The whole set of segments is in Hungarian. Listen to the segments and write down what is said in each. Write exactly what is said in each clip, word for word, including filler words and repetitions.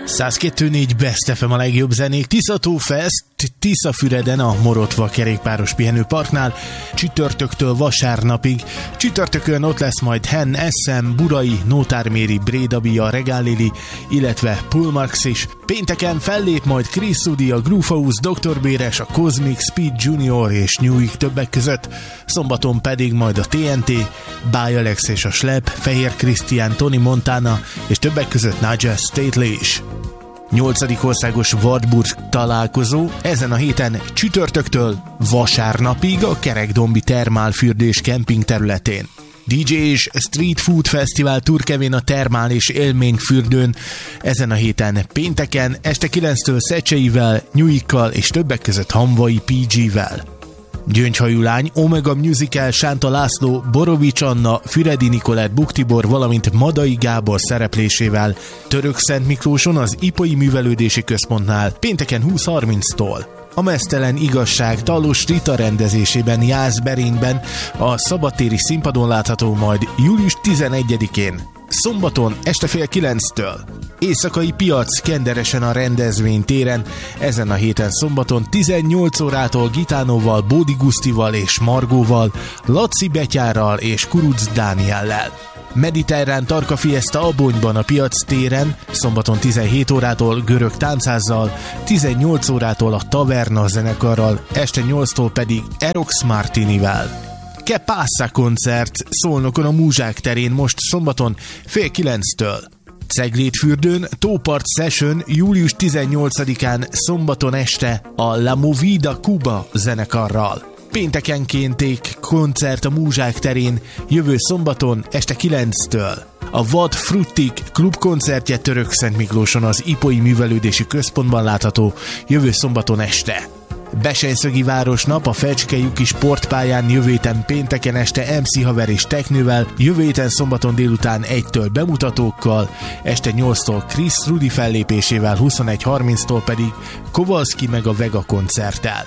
száz kettő négy Best ef em a legjobb zenék. Tiszató Fest, Tiszafüreden a Morotva kerékpáros pihenőparknál csütörtöktől vasárnapig. Csütörtökön ott lesz majd Hen, Eszem, Burai, Nótárméri, Brédabia, Regálili, illetve Pullmarx is. Pénteken fellép majd Chris Sudi, a Groovehouse, doktor Béres, a Cosmic, Speed Junior és Newig többek között. Szombaton pedig majd a té en té, By Alex és a Slep, Fehér Krisztián, Tony Montana és többek között Nigel Stately is. nyolcadik országos Wartburg találkozó ezen a héten csütörtöktől vasárnapig a Kerekdombi termálfürdés kemping területén. dé dzsé és Street Food Fesztivál Turkevén a termál és élményfürdőn ezen a héten pénteken este kilenctől Szecseivel, Newiggal és többek között Hamvai pé gé-vel. Gyöngyhajú lány, Omega Musical, Sánta László, Borovics Anna, Füredi Nikolett, Buktibor, valamint Madai Gábor szereplésével Törökszent Miklóson az Ipai Művelődési Központnál pénteken húsz harminctól. A Meztelen Igazság Tallos Rita rendezésében Jászberényben a szabadtéri színpadon látható majd július tizenegyedikén, szombaton este fél kilenctől. Éjszakai piac Kenderesen a rendezvénytéren, ezen a héten szombaton tizennyolc órától Gitánóval, Bódi Gusztival és Margóval, Laci Betyárral és Kuruc Dániellel. Mediterrán Tarka Fiesta Abonyban a piac téren, szombaton tizenhét órától Görög Táncházzal, tizennyolc órától a Taverna zenekarral, este nyolctól pedig Erox Martinivel. Que Passa koncert Szolnokon a Múzsák terén most szombaton fél kilenctől. Ceglédfürdőn Tópart Session július tizennyolcadikán szombaton este a La Movida Cuba zenekarral. Péntekenkénték koncert a Múzsák terén jövő szombaton este kilenctől. A Vad Fruttik klubkoncertje Törökszent Miklóson az Ipai Művelődési Központban látható jövő szombaton este. Besejszögi Városnap a Fecske-Juki sportpályán jövő héten pénteken este em cé Haver és Teknővel, jövő héten szombaton délután egytől bemutatókkal, este nyolctól Chris Rudi fellépésével, huszonegy harminctól pedig Kowalski meg a Vega koncerttel.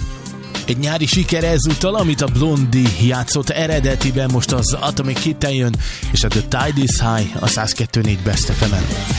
Egy nyári siker ezúttal, amit a Blondie játszott eredetiben, most az Atomic Kitten jön, és a The Tide is High a száz kettő négy Best ef emen.